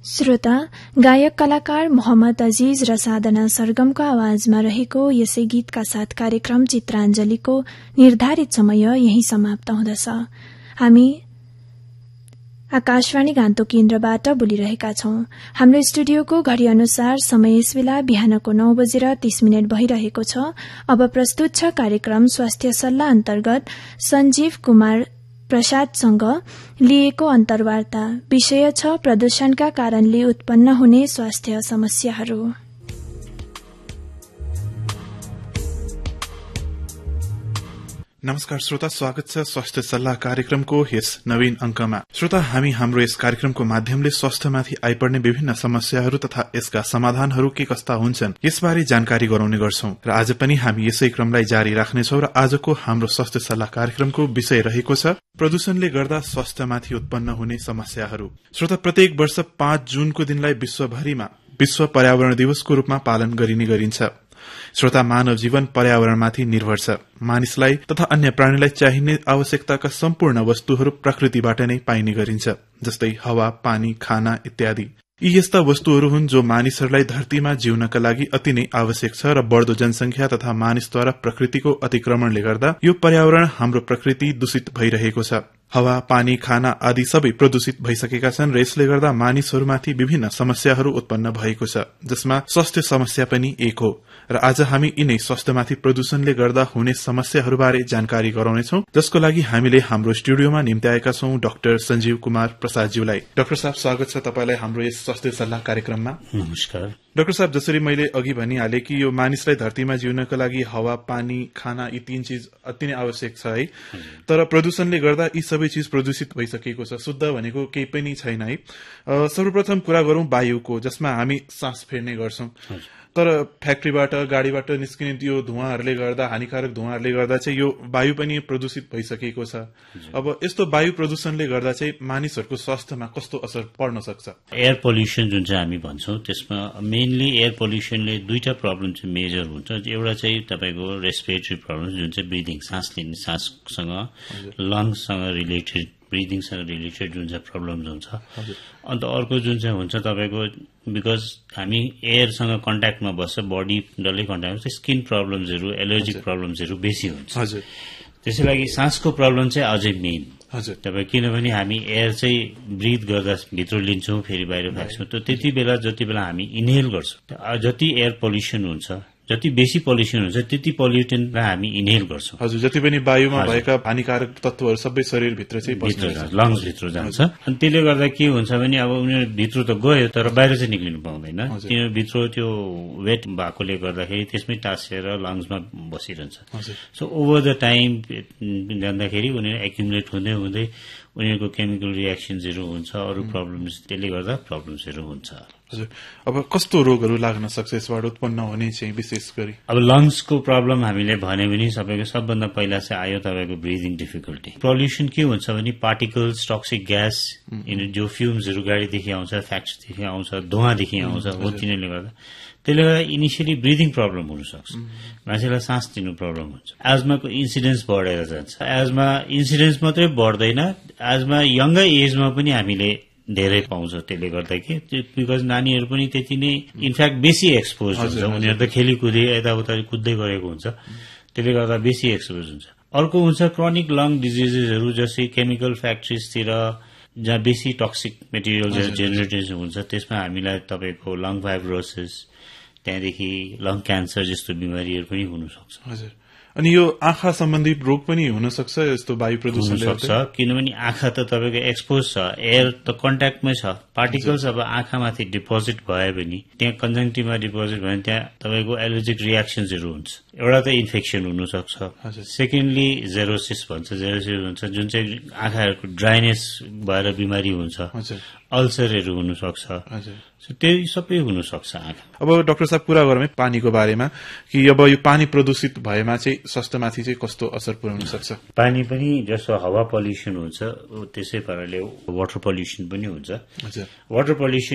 श्रोता, गायक कलाकार मोहम्मद अजीज र साधना सरगमको आवाजमा रहेको यसै गीतका साथ कार्यक्रम चित्राञ्जलीको निर्धारित समय यही समाप्त हुँदछ। हामी आकाशवाणी गान्तोक केन्द्रबाट बोलिरहेका छौं। हाम्रो स्टुडियोको घड़ी अनुसार समय यसबेला बिहानको 9:30 भइरहेको छ। अब प्रस्तुत छ कार्यक्रम स्वास्थ्य सल्लाह अन्तर्गत सञ्जीव कुमार प्रसादसँग लिएको अन्तर्वार्ता। विषय छ प्रदूषणका कारणले उत्पन्न हुने स्वास्थ्य समस्याहरू। नमस्कार श्रोता, स्वागत छ स्वास्थ्य सल्लाह कार्यक्रमको यस नवीन अंकमा। श्रोता, हामी हाम्रो यस कार्यक्रमको माध्यमले स्वास्थ्यमाथि आइपर्ने विभिन्न समस्याहरू तथा यसका समाधानहरू के कस्ता हुन्छन् यसबारे जानकारी गराउने गर्छौं र आज पनि हामी यसै क्रमलाई जारी राख्नेछौं र आजको हाम्रो स्वास्थ्य सल्लाह कार्यक्रमको विषय रहेको छ प्रदूषणले गर्दा स्वास्थ्यमाथि उत्पन्न हुने समस्याहरू। श्रोता, प्रत्येक वर्ष 5 जुनको दिनलाई विश्वभरिमा विश्व पर्यावरण दिवसको रूपमा पालन गरिने गरिन्छ। श्रोता, मानव जीवन पर्यावरणमाथि निर्भर छ। मानिसलाई तथा अन्य प्राणीलाई चाहिने आवश्यकताका सम्पूर्ण वस्तुहरू प्रकृतिबाट नै पाइने गरिन्छ, जस्तै हावा, पानी, खाना इत्यादि। यी यस्ता वस्तुहरू हुन् जो मानिसहरूलाई धरतीमा जिउनका लागि अति नै आवश्यक छ र बढ्दो जनसंख्या तथा मानिसद्वारा प्रकृतिको अतिक्रमणले गर्दा यो पर्यावरण हाम्रो प्रकृति दूषित भइरहेको छ। हावा, पानी, खाना आदि सबै प्रदूषित भइसकेका छन् र यसले गर्दा मानिसहरूमाथि विभिन्न समस्याहरू उत्पन्न भएको छ, जसमा स्वास्थ्य समस्या पनि एक हो। र आज हामी यिनै स्वास्थ्यमाथि प्रदूषणले गर्दा हुने समस्याहरूबारे जानकारी गराउनेछौं, जसको लागि हामीले हाम्रो स्टुडियोमा निम्त्याएका छौं डाक्टर सञ्जीव कुमार प्रसादज्यूलाई। डाक्टर साहब, स्वागत छ तपाईलाई हाम्रो यस स्वास्थ्य सल्लाह कार्यक्रममा। नमस्कार डाक्टर साहब, जसरी मैले अघि भनिहाले कि यो मानिसलाई धरतीमा जिउनका लागि हावा, पानी, खाना यी 3 चीज अति नै आवश्यक छ है। तर प्रदूषणले गर्दा यी सबै चीज प्रदूषित भइसकेको छ। शुद्ध भनेको केही पनि छैन है। सर्वप्रथम कुरा गरौं वायुको, जसमा हामी सास फेर्ने गर्छौं। तर फ्याक्ट्रीबाट, गाडीबाट निस्किने यो धुवाहरूले गर्दा, हानिकारक धुवाहरूले गर्दा चाहिँ यो वायु पनि प्रदूषित भइसकेको छ। अब यस्तो वायु प्रदूषणले गर्दा चाहिँ मानिसहरूको स्वास्थ्यमा कस्तो असर पर्न सक्छ? एयर पोल्युसन जुन चाहिँ हामी भन्छौं, त्यसमा मेनली एयर पोल्युसनले 2टा प्रब्लम चाहिँ मेजर हुन्छ। एउटा चाहिँ तपाईको रेस्पिरेटरी प्रब्लम, जुन चाहिँ ब्रिदिङ, सास लिने, साससँग लङ्ससँग रिलेटेड, ब्रिदिङसँग रिलेटेड जुन चाहिँ प्रब्लम्स हुन्छ। अन्त अर्को जुन चाहिँ हुन्छ तपाईको, बिकज हामी एयरसँग कन्ट्याक्टमा बस्छ, बडी डल्लै कन्ट्याक्ट हुन्छ, स्किन प्रब्लम्सहरू, एलर्जिक प्रब्लम्सहरू बेसी हुन्छ। त्यसै लागि सासको प्रब्लम चाहिँ अझै मेन तपाईँ, किनभने हामी एयर चाहिँ ब्रिथ गर्दा भित्र लिन्छौं, फेरि बाहिर फ्याँक्छौं। त्यति बेला जति बेला हामी इनहेल गर्छौं, जति एयर पोल्युसन हुन्छ, जति बेसी पोल्युसन हुन्छ, त्यति पोल्युटेन्टलाई हामी इनहेल गर्छौं। हजुर, जति पनि वायुमा भएका हानिकारक तत्वहरू सबै शरीरभित्र चाहिँ लङ्स भित्र जान्छ। अनि त्यसले गर्दा के हुन्छ भने अब उनीहरू भित्र त गयो तर बाहिर चाहिँ निक्लिनु पाउँदैन। तिनीहरूभित्र त्यो वेट भएकोले गर्दाखेरि त्यसमै टाँसेर लङ्समा बसिरहन्छ। सो ओभर द टाइम जाँदाखेरि उनीहरू एक्युमुलेट हुँदै हुँदै उनीहरूको केमिकल रियाक्सन्सहरू हुन्छ, अरू प्रब्लम्स, त्यसले गर्दा प्रब्लम्सहरू हुन्छ। हजुर, अब कस्तो रोगहरू लाग्न सक्छ यसबाट उत्पन्न हुने चाहिँ विशेष गरी? अब लङ्सको प्रब्लम हामीले भन्यो भने सबैको सबभन्दा पहिला चाहिँ आयो तपाईँको ब्रिदिङ डिफिकल्टी। पोल्युसन के हुन्छ भने पार्टिकल्स, टक्सिक ग्यास, जो फ्युम्सहरू गाडीदेखि आउँछ, फ्याक्ट्रीदेखि आउँछ, धुवादेखि आउँछ, हो तिनीहरूले गर्दा त्यसले गर्दा इनिसियली ब्रिदिङ प्रब्लम हुनसक्छ, मान्छेलाई सास लिनु प्रब्लम हुन्छ। एजमाको इन्सिडेन्स बढेर जान्छ। एजमा इन्सिडेन्स मात्रै बढ्दैन, एजमा यङ्गर एजमा पनि हामीले धेरै पाउँछ। त्यसले गर्दा कि बिकज नानीहरू पनि त्यति नै इनफ्याक्ट बेसी एक्सपोज हुन्छ। उनीहरू त खेलीकुदी यताउता कुद्दै गरेको हुन्छ, त्यसले गर्दा बेसी एक्सपोज हुन्छ। अर्को हुन्छ क्रोनिक लङ डिजिजेसहरू, जस्तै केमिकल फ्याक्ट्रिजतिर जहाँ बेसी टक्सिक मेटेरियल्सहरू जेनेरेटेसन हुन्छ, त्यसमा हामीलाई तपाईँको लङ फाइब्रोसिस, त्यहाँदेखि लङ क्यान्सर जस्तो बिमारीहरू पनि हुन सक्छ। हजुर, अनि यो आँखा सम्बन्धी रोग पनि हुन सक्छ यस्तो वायु प्रदूषणले सक्छ, किनभने आँखा त तपाईँको एक्सपोज छ, एयर त कन्ट्याक्टमै छ। पार्टिकल्स अब आँखामाथि डिपोजिट भयो भने, त्यहाँ कन्जङ्क्टिभमा डिपोजिट भयो भने त्यहाँ तपाईँको एलर्जिक रियाक्सन्सहरू हुन्छ। एउटा त इन्फेक्सन हुनसक्छ। सेकेन्डली जेरोसिस भन्छ, जुन चाहिँ आँखाहरूको ड्राइनेस भएर बिमारी हुन्छ, अल्सरहरू हुनसक्छ। त्यही सबै हुनसक्छ आँखा। अब डाक्टर साहब, कुरा गरौँ पानीको बारेमा कि अब यो पानी प्रदूषित भएमा चाहिँ स्वास्थ्यमाथि चाहिँ कस्तो असर पुर्याउन सक्छ? पानी पनि जस्तो हावा पोल्युसन हुन्छ त्यसै पाराले वाटर पोल्युसन पनि हुन्छ। Water pollution